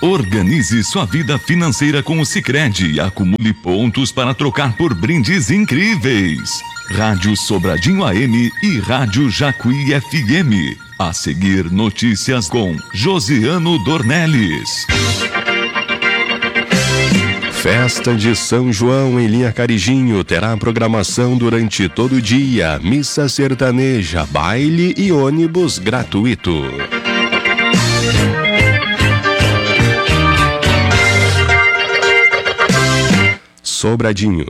Organize sua vida financeira com o Sicredi e acumule pontos para trocar por brindes incríveis. Rádio Sobradinho AM e Rádio Jacuí FM. A seguir, notícias com Josiano Dornelles. Festa de São João em Linha Carijinho terá programação durante todo o dia, missa sertaneja, baile e ônibus gratuito. Sobradinho.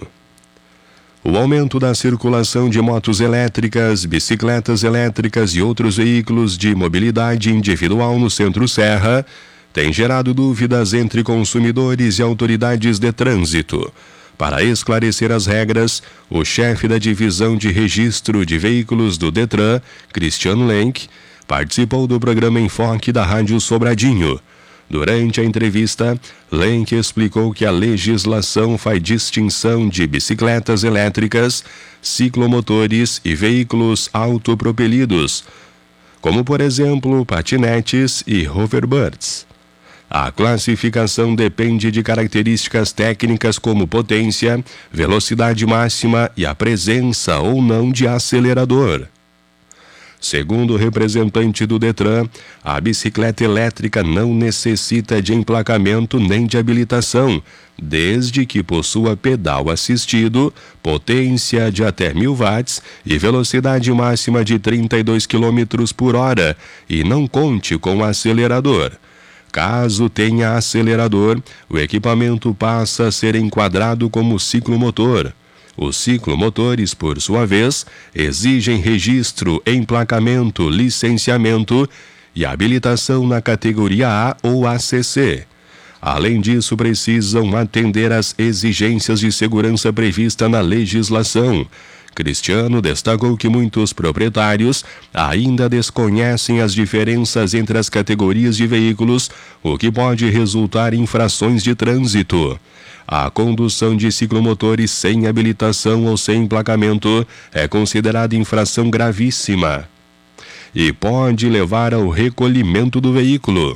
O aumento da circulação de motos elétricas, bicicletas elétricas e outros veículos de mobilidade individual no Centro-Serra tem gerado dúvidas entre consumidores e autoridades de trânsito. Para esclarecer as regras, o chefe da divisão de registro de veículos do Detran, Cristiano Lenk, participou do programa Enfoque da Rádio Sobradinho. Durante a entrevista, Lenk explicou que a legislação faz distinção de bicicletas elétricas, ciclomotores e veículos autopropelidos, como por exemplo patinetes e hoverbirds. A classificação depende de características técnicas como potência, velocidade máxima e a presença ou não de acelerador. Segundo o representante do Detran, a bicicleta elétrica não necessita de emplacamento nem de habilitação, desde que possua pedal assistido, potência de até 1000 watts e velocidade máxima de 32 km por hora e não conte com acelerador. Caso tenha acelerador, o equipamento passa a ser enquadrado como ciclomotor. Os ciclomotores, por sua vez, exigem registro, emplacamento, licenciamento e habilitação na categoria A ou ACC. Além disso, precisam atender às exigências de segurança prevista na legislação. Cristiano destacou que muitos proprietários ainda desconhecem as diferenças entre as categorias de veículos, o que pode resultar em infrações de trânsito. A condução de ciclomotores sem habilitação ou sem emplacamento é considerada infração gravíssima e pode levar ao recolhimento do veículo.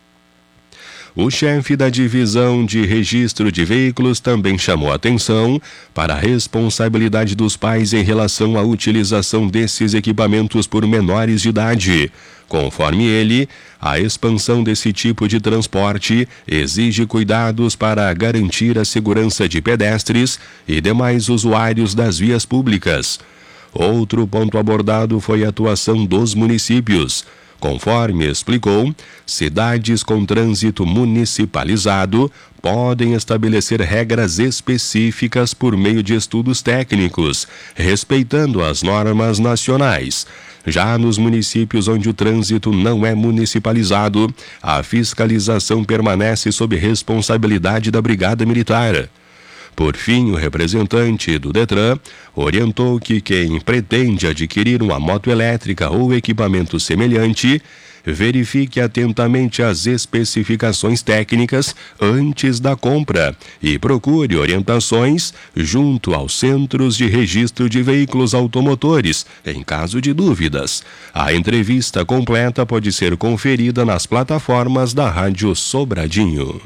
O chefe da divisão de registro de veículos também chamou atenção para a responsabilidade dos pais em relação à utilização desses equipamentos por menores de idade. Conforme ele, a expansão desse tipo de transporte exige cuidados para garantir a segurança de pedestres e demais usuários das vias públicas. Outro ponto abordado foi a atuação dos municípios. Conforme explicou, cidades com trânsito municipalizado podem estabelecer regras específicas por meio de estudos técnicos, respeitando as normas nacionais. Já nos municípios onde o trânsito não é municipalizado, a fiscalização permanece sob responsabilidade da Brigada Militar. Por fim, o representante do Detran orientou que quem pretende adquirir uma moto elétrica ou equipamento semelhante verifique atentamente as especificações técnicas antes da compra e procure orientações junto aos centros de registro de veículos automotores, em caso de dúvidas. A entrevista completa pode ser conferida nas plataformas da Rádio Sobradinho.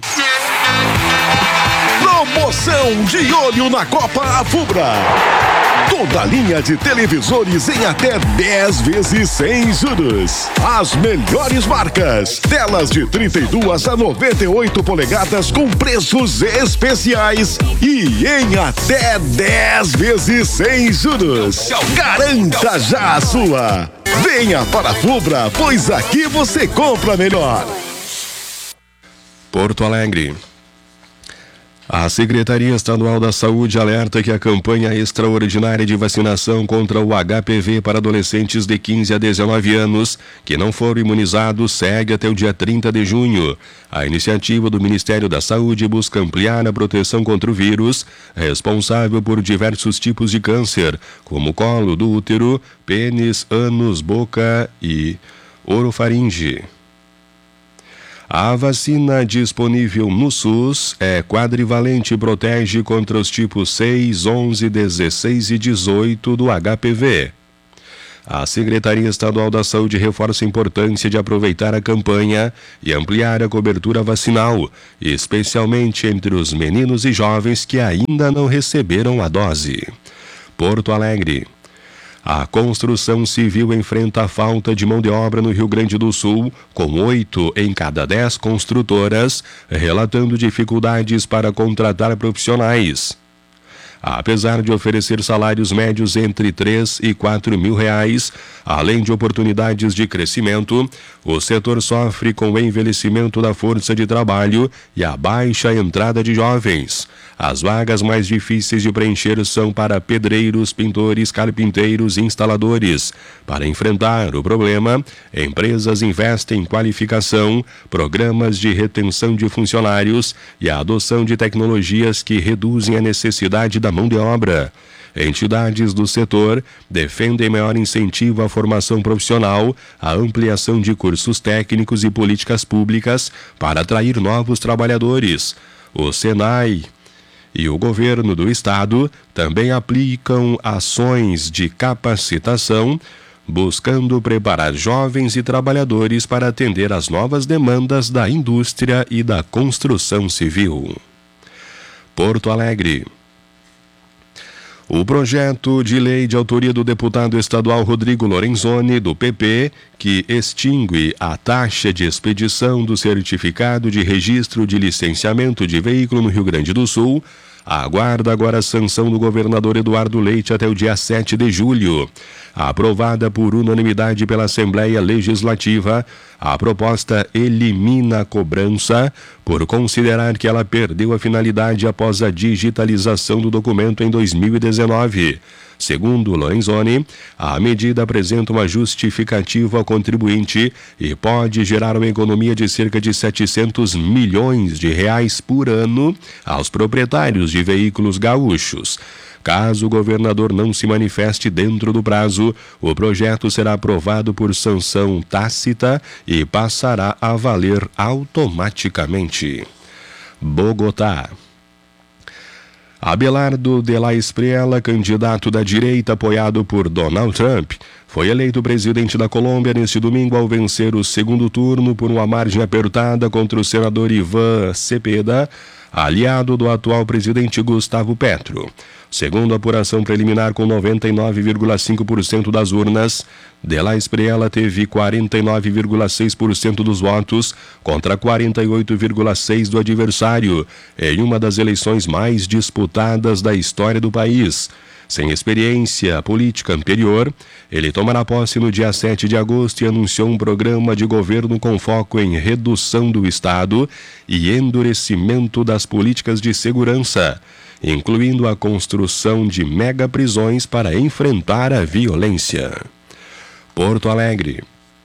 Promoção de olho na Copa Afubra. Toda a linha de televisores em até 10 vezes sem juros. As melhores marcas. Telas de 32 a 98 polegadas com preços especiais e em até 10 vezes sem juros. Garanta já a sua. Venha para a Fubra, pois aqui você compra melhor. Porto Alegre. A Secretaria Estadual da Saúde alerta que a campanha extraordinária de vacinação contra o HPV para adolescentes de 15 a 19 anos que não foram imunizados segue até o dia 30 de junho. A iniciativa do Ministério da Saúde busca ampliar a proteção contra o vírus, responsável por diversos tipos de câncer, como colo do útero, pênis, ânus, boca e orofaringe. A vacina disponível no SUS é quadrivalente e protege contra os tipos 6, 11, 16 e 18 do HPV. A Secretaria Estadual da Saúde reforça a importância de aproveitar a campanha e ampliar a cobertura vacinal, especialmente entre os meninos e jovens que ainda não receberam a dose. Porto Alegre. A construção civil enfrenta a falta de mão de obra no Rio Grande do Sul, com 8 em cada 10 construtoras relatando dificuldades para contratar profissionais. Apesar de oferecer salários médios entre 3 e 4 mil reais, além de oportunidades de crescimento, o setor sofre com o envelhecimento da força de trabalho e a baixa entrada de jovens. As vagas mais difíceis de preencher são para pedreiros, pintores, carpinteiros e instaladores. Para enfrentar o problema, empresas investem em qualificação, programas de retenção de funcionários e a adoção de tecnologias que reduzem a necessidade da mão de obra. Entidades do setor defendem maior incentivo à formação profissional, a ampliação de cursos técnicos e políticas públicas para atrair novos trabalhadores. O Senai e o governo do estado também aplicam ações de capacitação, buscando preparar jovens e trabalhadores para atender às novas demandas da indústria e da construção civil. Porto Alegre. O projeto de lei de autoria do deputado estadual Rodrigo Lorenzoni, do PP, que extingue a taxa de expedição do certificado de registro de licenciamento de veículo no Rio Grande do Sul, aguarda agora a sanção do governador Eduardo Leite até o dia 7 de julho. Aprovada por unanimidade pela Assembleia Legislativa, a proposta elimina a cobrança por considerar que ela perdeu a finalidade após a digitalização do documento em 2019. Segundo Lorenzoni, a medida apresenta uma justificativa ao contribuinte e pode gerar uma economia de cerca de 700 milhões de reais por ano aos proprietários de veículos gaúchos. Caso o governador não se manifeste dentro do prazo, o projeto será aprovado por sanção tácita e passará a valer automaticamente. Bogotá. Abelardo de la Espriella, candidato da direita apoiado por Donald Trump, foi eleito presidente da Colômbia neste domingo ao vencer o segundo turno por uma margem apertada contra o senador Ivan Cepeda, aliado do atual presidente Gustavo Petro. Segundo a apuração preliminar, com 99,5% das urnas, de la Espriella teve 49,6% dos votos contra 48,6% do adversário, em uma das eleições mais disputadas da história do país. Sem experiência política anterior, ele tomará posse no dia 7 de agosto e anunciou um programa de governo com foco em redução do Estado e endurecimento das políticas de segurança, incluindo a construção de megaprisões para enfrentar a violência. Porto Alegre.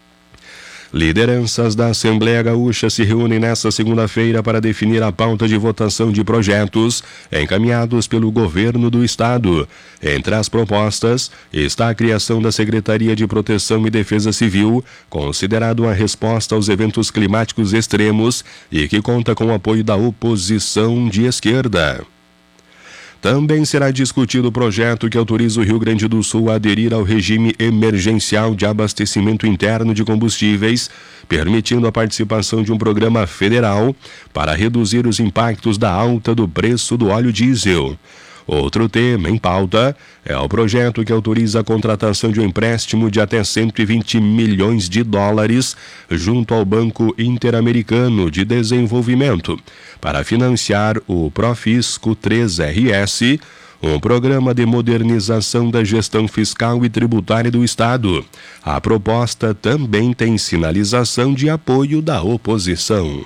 Lideranças da Assembleia Gaúcha se reúnem nesta segunda-feira para definir a pauta de votação de projetos encaminhados pelo governo do estado. Entre as propostas está a criação da Secretaria de Proteção e Defesa Civil, considerado uma resposta aos eventos climáticos extremos e que conta com o apoio da oposição de esquerda. Também será discutido o projeto que autoriza o Rio Grande do Sul a aderir ao regime emergencial de abastecimento interno de combustíveis, permitindo a participação de um programa federal para reduzir os impactos da alta do preço do óleo diesel. Outro tema em pauta é o projeto que autoriza a contratação de um empréstimo de até 120 milhões de dólares junto ao Banco Interamericano de Desenvolvimento para financiar o Profisco 3RS, um programa de modernização da gestão fiscal e tributária do Estado. A proposta também tem sinalização de apoio da oposição.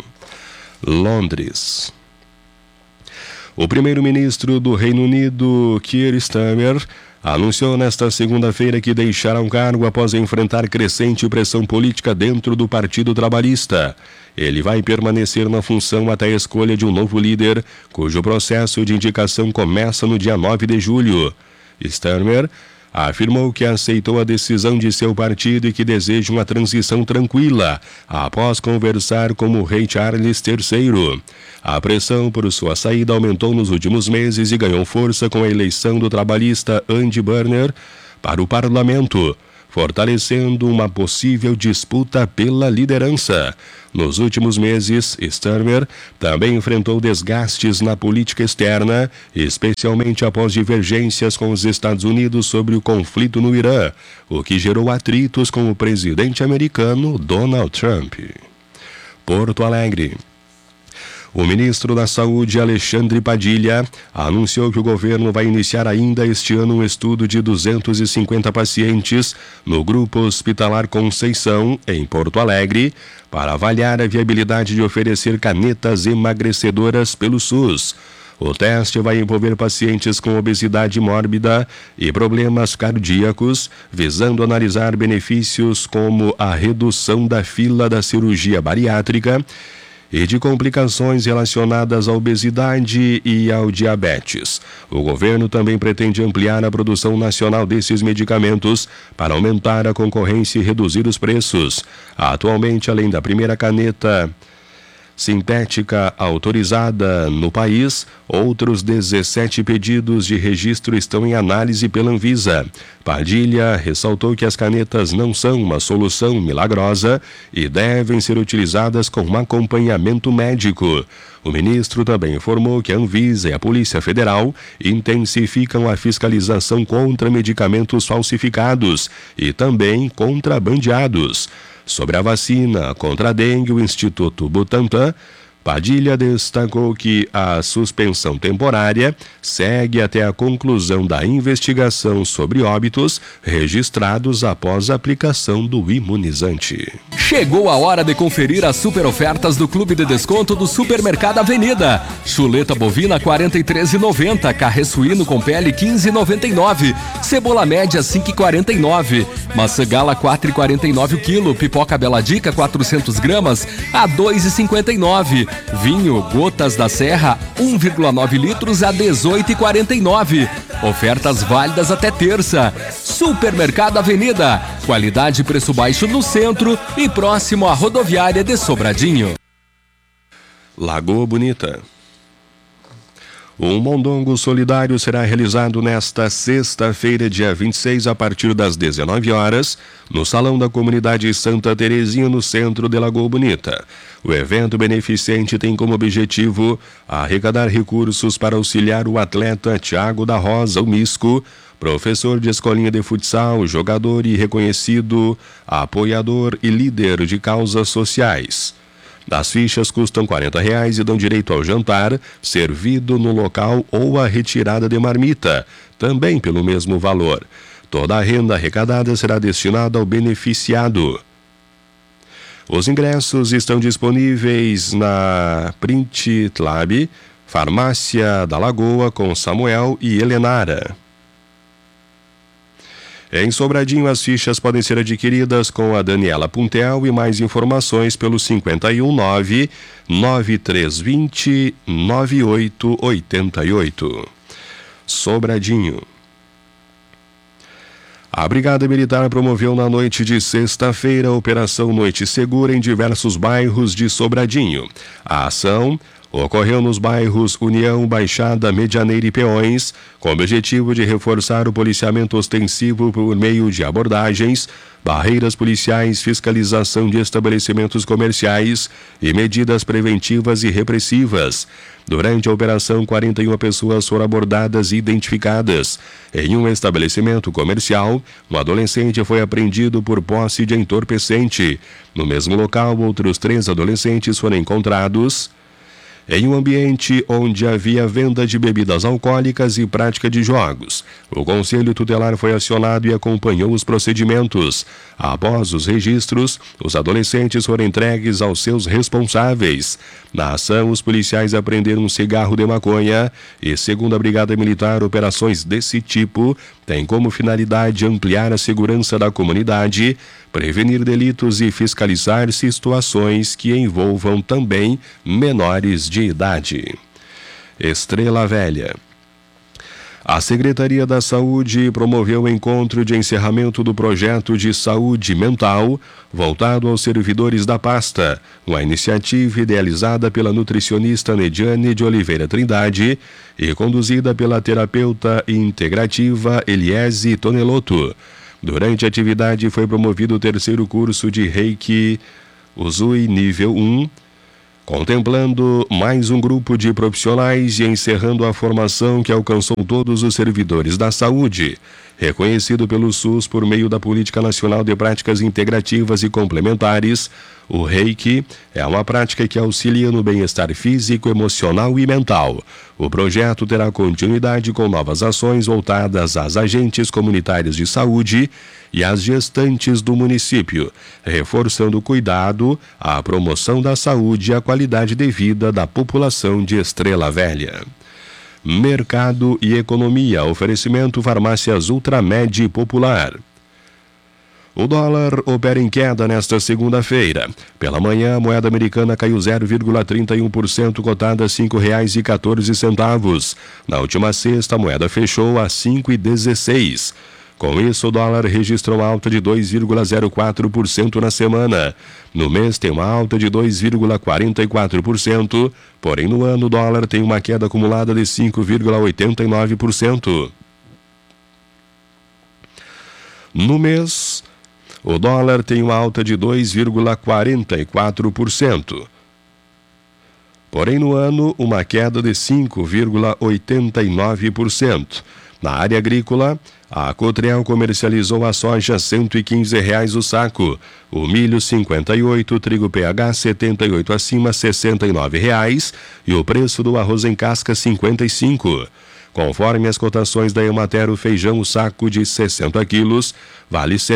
Londres. O primeiro-ministro do Reino Unido, Keir Starmer, anunciou nesta segunda-feira que deixará o cargo após enfrentar crescente pressão política dentro do Partido Trabalhista. Ele vai permanecer na função até a escolha de um novo líder, cujo processo de indicação começa no dia 9 de julho. Starmer afirmou que aceitou a decisão de seu partido e que deseja uma transição tranquila, após conversar com o rei Charles III. A pressão por sua saída aumentou nos últimos meses e ganhou força com a eleição do trabalhista Andy Burnham para o parlamento. fortalecendo uma possível disputa pela liderança. Nos últimos meses, Starmer também enfrentou desgastes na política externa, especialmente após divergências com os Estados Unidos sobre o conflito no Irã, o que gerou atritos com o presidente americano Donald Trump. Porto Alegre. O ministro da Saúde, Alexandre Padilha, anunciou que o governo vai iniciar ainda este ano um estudo de 250 pacientes no Grupo Hospitalar Conceição, em Porto Alegre, para avaliar a viabilidade de oferecer canetas emagrecedoras pelo SUS. O teste vai envolver pacientes com obesidade mórbida e problemas cardíacos, visando analisar benefícios como a redução da fila da cirurgia bariátrica e de complicações relacionadas à obesidade e ao diabetes. O governo também pretende ampliar a produção nacional desses medicamentos para aumentar a concorrência e reduzir os preços. Atualmente, além da primeira caneta sintética autorizada no país, outros 17 pedidos de registro estão em análise pela Anvisa. Padilha ressaltou que as canetas não são uma solução milagrosa e devem ser utilizadas com um acompanhamento médico. O ministro também informou que a Anvisa e a Polícia Federal intensificam a fiscalização contra medicamentos falsificados e também contrabandeados. Sobre a vacina contra a dengue, o Instituto Butantan, Padilha destacou que a suspensão temporária segue até a conclusão da investigação sobre óbitos registrados após a aplicação do imunizante. Chegou a hora de conferir as super ofertas do Clube de Desconto do Supermercado Avenida. Chuleta bovina R$ 43,90, carré suíno com pele R$ 15,99, cebola média R$ 5,49, maçã gala R$ 4,49 o quilo, pipoca Bela Dica 400 gramas a R$ 2,59. Vinho Gotas da Serra 1,9 litros a R$ 18,49. Ofertas válidas até terça. Supermercado Avenida. Qualidade e preço baixo no centro e próximo à rodoviária de Sobradinho. Lagoa Bonita. Um mondongo solidário será realizado nesta sexta-feira, dia 26, a partir das 19 horas, no Salão da Comunidade Santa Terezinha, no centro de Lagoa Bonita. O evento beneficente tem como objetivo arrecadar recursos para auxiliar o atleta Thiago da Rosa, o Misco, professor de escolinha de futsal, jogador e reconhecido apoiador e líder de causas sociais. As fichas custam R$ 40 e dão direito ao jantar, servido no local ou a retirada de marmita, também pelo mesmo valor. Toda a renda arrecadada será destinada ao beneficiado. Os ingressos estão disponíveis na Print Lab, Farmácia da Lagoa, com Samuel e Helenara. Em Sobradinho, as fichas podem ser adquiridas com a Daniela Puntel e mais informações pelo 519-9320-9888. Sobradinho. A Brigada Militar promoveu na noite de sexta-feira a Operação Noite Segura em diversos bairros de Sobradinho. A ação ocorreu nos bairros União, Baixada, Medianeira e Peões, com o objetivo de reforçar o policiamento ostensivo por meio de abordagens, barreiras policiais, fiscalização de estabelecimentos comerciais e medidas preventivas e repressivas. Durante a operação, 41 pessoas foram abordadas e identificadas. Em um estabelecimento comercial, um adolescente foi apreendido por posse de entorpecente. No mesmo local, outros 3 adolescentes foram encontrados em um ambiente onde havia venda de bebidas alcoólicas e prática de jogos. O Conselho Tutelar foi acionado e acompanhou os procedimentos. Após os registros, os adolescentes foram entregues aos seus responsáveis. Na ação, os policiais apreenderam um cigarro de maconha e, segundo a Brigada Militar, operações desse tipo têm como finalidade ampliar a segurança da comunidade, prevenir delitos e fiscalizar situações que envolvam também menores de idade. Estrela Velha. A Secretaria da Saúde promoveu o encontro de encerramento do projeto de saúde mental voltado aos servidores da pasta, uma iniciativa idealizada pela nutricionista Nediane de Oliveira Trindade e conduzida pela terapeuta integrativa Eliese Tonelotto. Durante a atividade foi promovido o terceiro curso de Reiki Usui nível 1, contemplando mais um grupo de profissionais e encerrando a formação que alcançou todos os servidores da saúde. Reconhecido pelo SUS por meio da Política Nacional de Práticas Integrativas e Complementares, o Reiki é uma prática que auxilia no bem-estar físico, emocional e mental. O projeto terá continuidade com novas ações voltadas às agentes comunitários de saúde e às gestantes do município, reforçando o cuidado, a promoção da saúde e a qualidade de vida da população de Estrela Velha. Mercado e economia, oferecimento farmácias Ultramed Popular. O dólar opera em queda nesta segunda-feira. Pela manhã, a moeda americana caiu 0,31%, cotada a R$ 5,14. Na última sexta, a moeda fechou a R$ 5,16. Com isso, o dólar registrou alta de 2,04% na semana. No mês tem uma alta de 2,44%, porém no ano o dólar tem uma queda acumulada de 5,89%. No mês, o dólar tem uma alta de 2,44%. Porém no ano, uma queda de 5,89%. Na área agrícola, a Cotreal comercializou a soja R$ 115 o saco, o milho 58, o trigo PH 78 acima R$ 69 e o preço do arroz em casca 55. Conforme as cotações da Emater, o feijão o saco de 60 quilos vale R$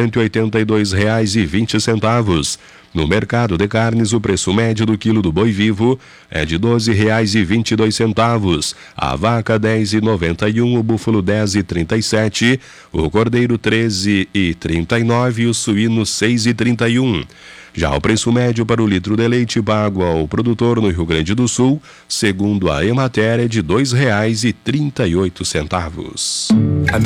182,20. No mercado de carnes, o preço médio do quilo do boi vivo é de R$ 12,22. A vaca R$ 10,91, o búfalo R$ 10,37, o cordeiro R$ 13,39 e o suíno R$ 6,31. Já o preço médio para o litro de leite pago ao produtor no Rio Grande do Sul, segundo a Emater, é de R$ 2,38.